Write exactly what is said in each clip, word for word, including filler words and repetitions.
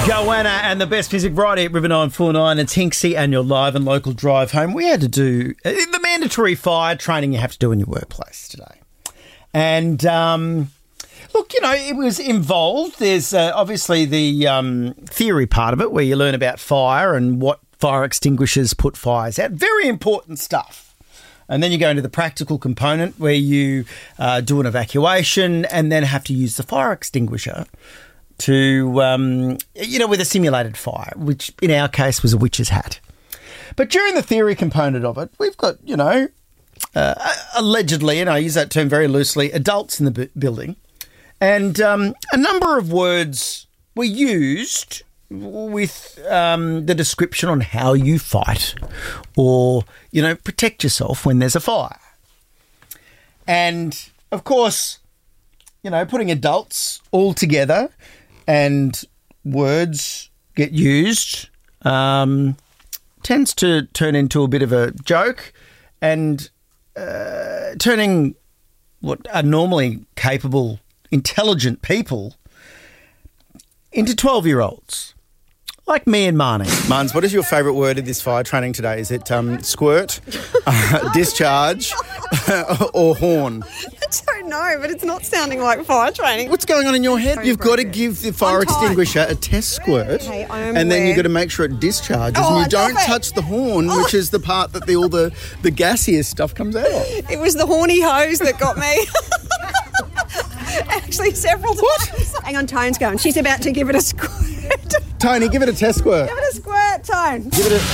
Joanna and the best music right here at River nine four nine. It's Hinksy and your live and local drive home. We had to do uh, the mandatory fire training you have to do in your workplace today. And, um, look, you know, it was involved. There's uh, obviously the um, theory part of it where you learn about fire and what fire extinguishers put fires out. Very important stuff. And then you go into the practical component where you uh, do an evacuation and then have to use the fire extinguisher to, um, you know, with a simulated fire, which in our case was a witch's hat. But during the theory component of it, we've got, you know, uh, allegedly, and I use that term very loosely, adults in the bu- building. And um, a number of words were used with um, the description on how you fight or, you know, protect yourself when there's a fire. And, of course, you know, putting adults all together and words get used um, tends to turn into a bit of a joke and uh, turning what are normally capable, intelligent people into twelve-year-olds. Like me and Marnie. Marnes, what is your favourite word in this fire training today? Is it um, squirt, uh, discharge, or horn? I don't know, but it's not sounding like fire training. What's going on in your head? You've got to give the fire extinguisher a test squirt, Okay, I am and then aware. you've got to make sure it discharges, Oh, and you I don't love it. touch the horn, which is the part that the, all the, the gaseous stuff comes out of. It was the horny hose that got me. Actually, several times. What? Hang on, Tone's going. She's about to give it a squirt. Tony, give it a test squirt. Give it a squirt, Tone. Give it a...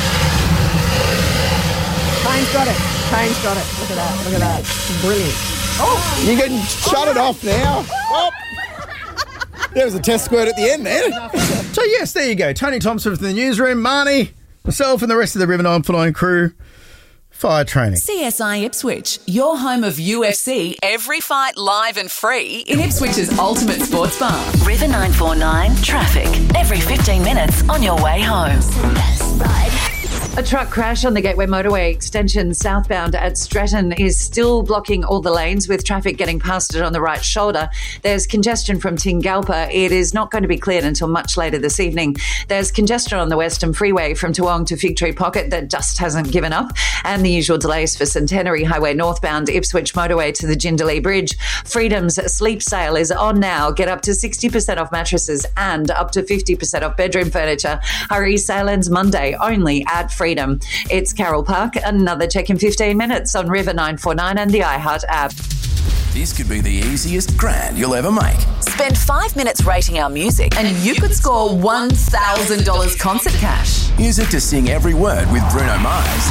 Tone's got it. Tone's got it. Look at that. Look at that. Brilliant. Oh, you can shut it off now. Oh. There was a test squirt at the end there. So, yes, there you go. Tony Thompson from the newsroom, Marnie, myself and the rest of the River nine four nine crew. Fire training. C S I Ipswich, your home of U F C, every fight live and free in Ipswich's ultimate sports bar. River nine four nine traffic. Every fifteen minutes on your way home. A truck crash on the Gateway Motorway extension southbound at Stratton is still blocking all the lanes with traffic getting past it on the right shoulder. There's congestion from Tingalpa. It is not going to be cleared until much later this evening. There's congestion on the Western Freeway from Toowong to Fig Tree Pocket that just hasn't given up. And the usual delays for Centenary Highway northbound, Ipswich Motorway to the Jindalee Bridge. Freedom's sleep sale is on now. Get up to sixty percent off mattresses and up to fifty percent off bedroom furniture. Hurry, sale ends Monday only at Freedom. It's Carol Park. Another check in fifteen minutes on River nine four nine and the iHeart app. This could be the easiest grand you'll ever make. Spend five minutes rating our music And you could score one thousand dollars concert cash. Music to sing every word with Bruno Mars.